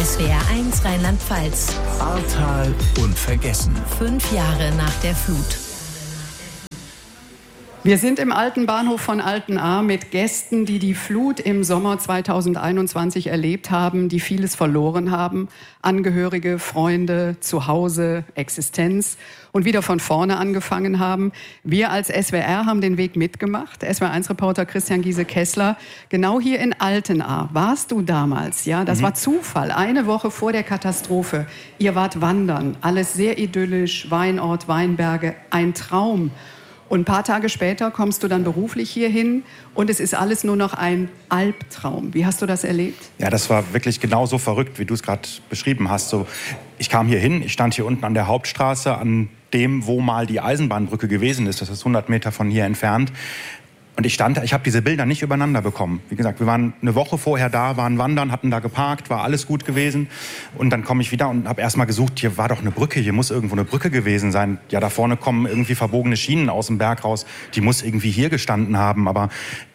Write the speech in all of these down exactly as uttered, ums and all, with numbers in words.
S W R eins Rheinland-Pfalz. Ahrtal unvergessen. Fünf Jahre nach der Flut. Wir sind im alten Bahnhof von Altenahr mit Gästen, die die Flut im Sommer zweitausendeinundzwanzig erlebt haben, die vieles verloren haben. Angehörige, Freunde, Zuhause, Existenz und wieder von vorne angefangen haben. Wir als S W R haben den Weg mitgemacht. S W R eins Reporter Christian Giese-Kessler, genau hier in Altenahr. Warst du damals? Ja, das mhm. war Zufall. Eine Woche vor der Katastrophe. Ihr wart wandern. Alles sehr idyllisch. Weinort, Weinberge. Ein Traum. Und ein paar Tage später kommst du dann beruflich hierhin und es ist alles nur noch ein Albtraum. Wie hast du das erlebt? Ja, das war wirklich genauso verrückt, wie du es gerade beschrieben hast. So, ich kam hier hin, ich stand hier unten an der Hauptstraße, an dem, wo mal die Eisenbahnbrücke gewesen ist. Das ist hundert Meter von hier entfernt. Und ich stand da, ich habe diese Bilder nicht übereinander bekommen. Wie gesagt, wir waren eine Woche vorher da, waren wandern, hatten da geparkt, war alles gut gewesen. Und dann komme ich wieder und habe erst mal gesucht, hier war doch eine Brücke, hier muss irgendwo eine Brücke gewesen sein. Ja, da vorne kommen irgendwie verbogene Schienen aus dem Berg raus, die muss irgendwie hier gestanden haben. Aber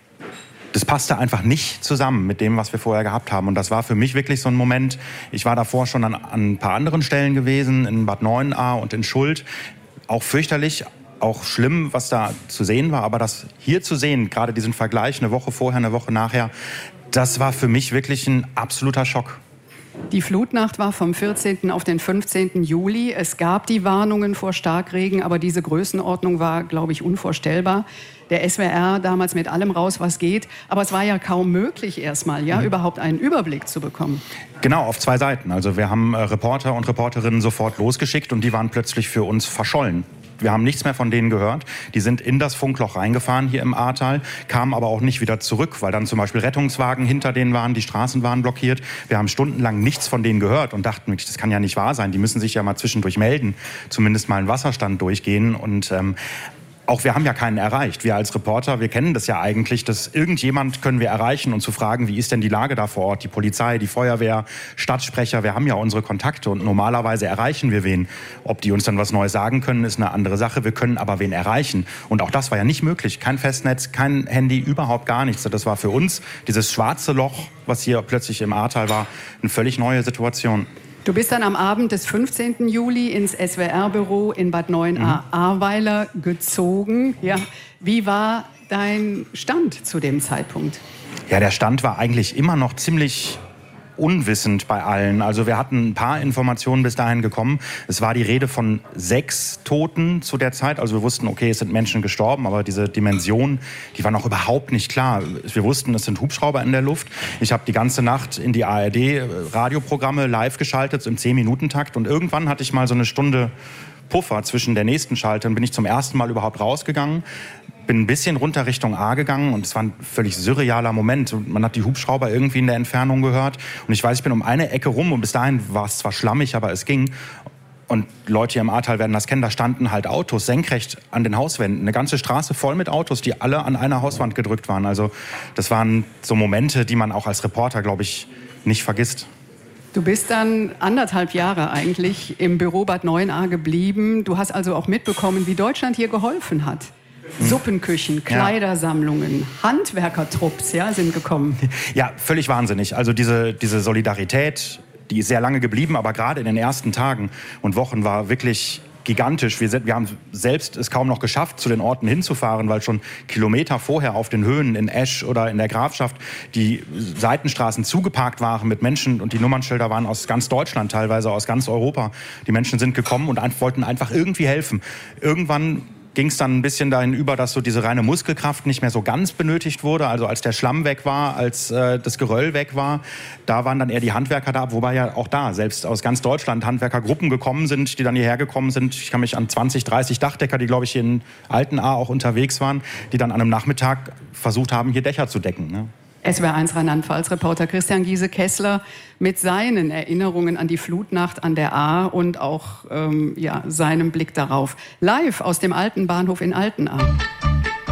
das passte einfach nicht zusammen mit dem, was wir vorher gehabt haben. Und das war für mich wirklich so ein Moment. Ich war davor schon an, an ein paar anderen Stellen gewesen, in Bad Neuenahr und in Schuld. Auch fürchterlich. Auch schlimm, was da zu sehen war, aber das hier zu sehen, gerade diesen Vergleich, eine Woche vorher, eine Woche nachher, das war für mich wirklich ein absoluter Schock. Die Flutnacht war vom vierzehnten auf den fünfzehnten Juli. Es gab die Warnungen vor Starkregen, aber diese Größenordnung war, glaube ich, unvorstellbar. Der S W R damals mit allem raus, was geht. Aber es war ja kaum möglich erstmal, ja, mhm. überhaupt einen Überblick zu bekommen. Genau, auf zwei Seiten. Also wir haben äh, Reporter und Reporterinnen sofort losgeschickt und die waren plötzlich für uns verschollen. Wir haben nichts mehr von denen gehört. Die sind in das Funkloch reingefahren hier im Ahrtal, kamen aber auch nicht wieder zurück, weil dann zum Beispiel Rettungswagen hinter denen waren, die Straßen waren blockiert. Wir haben stundenlang nichts von denen gehört und dachten, das kann ja nicht wahr sein. Die müssen sich ja mal zwischendurch melden, zumindest mal einen Wasserstand durchgehen. Und ähm, auch wir haben ja keinen erreicht. Wir als Reporter, wir kennen das ja eigentlich, dass irgendjemand können wir erreichen und zu fragen, wie ist denn die Lage da vor Ort? Die Polizei, die Feuerwehr, Stadtsprecher, wir haben ja unsere Kontakte und normalerweise erreichen wir wen. Ob die uns dann was Neues sagen können, ist eine andere Sache. Wir können aber wen erreichen. Und auch das war ja nicht möglich. Kein Festnetz, kein Handy, überhaupt gar nichts. Das war für uns dieses schwarze Loch, was hier plötzlich im Ahrtal war, eine völlig neue Situation. Du bist dann am Abend des fünfzehnten Juli ins S W R-Büro in Bad Neuenahr-Ahrweiler gezogen. Ja, wie war dein Stand zu dem Zeitpunkt? Ja, der Stand war eigentlich immer noch ziemlich unwissend bei allen. Also wir hatten ein paar Informationen bis dahin gekommen. Es war die Rede von sechs Toten zu der Zeit. Also wir wussten, okay, es sind Menschen gestorben, aber diese Dimension, die war noch überhaupt nicht klar. Wir wussten, es sind Hubschrauber in der Luft. Ich habe die ganze Nacht in die A R D-Radioprogramme live geschaltet, so im zehn-Minuten-Takt. Und irgendwann hatte ich mal so eine Stunde Puffer zwischen der nächsten Schalte und bin ich zum ersten Mal überhaupt rausgegangen. Bin ein bisschen runter Richtung A gegangen und es war ein völlig surrealer Moment. Man hat die Hubschrauber irgendwie in der Entfernung gehört und ich weiß, ich bin um eine Ecke rum und bis dahin war es zwar schlammig, aber es ging. Und Leute hier im Ahrtal werden das kennen, da standen halt Autos senkrecht an den Hauswänden. Eine ganze Straße voll mit Autos, die alle an einer Hauswand gedrückt waren. Also das waren so Momente, die man auch als Reporter, glaube ich, nicht vergisst. Du bist dann anderthalb Jahre eigentlich im Büro Bad Neuenahr geblieben. Du hast also auch mitbekommen, wie Deutschland hier geholfen hat. Suppenküchen, Kleidersammlungen, ja. Handwerkertrupps, ja, sind gekommen. Ja, völlig wahnsinnig. Also diese, diese Solidarität, die ist sehr lange geblieben, aber gerade in den ersten Tagen und Wochen war wirklich gigantisch. Wir, wir haben selbst es kaum noch geschafft, zu den Orten hinzufahren, weil schon Kilometer vorher auf den Höhen in Esch oder in der Grafschaft die Seitenstraßen zugeparkt waren mit Menschen und die Nummernschilder waren aus ganz Deutschland, teilweise aus ganz Europa. Die Menschen sind gekommen und wollten einfach irgendwie helfen. Irgendwann ging es dann ein bisschen dahin über, dass so diese reine Muskelkraft nicht mehr so ganz benötigt wurde. Also als der Schlamm weg war, als äh, das Geröll weg war, da waren dann eher die Handwerker da, wobei ja auch da selbst aus ganz Deutschland Handwerkergruppen gekommen sind, die dann hierher gekommen sind. Ich kann mich an zwanzig, dreißig Dachdecker, die, glaube ich, hier in Altenahr auch unterwegs waren, die dann an einem Nachmittag versucht haben, hier Dächer zu decken, ne? S W R eins Rheinland-Pfalz-Reporter Christian Giese-Kessler mit seinen Erinnerungen an die Flutnacht an der Ahr und auch ähm, ja, seinem Blick darauf. Live aus dem alten Bahnhof in Altenahr.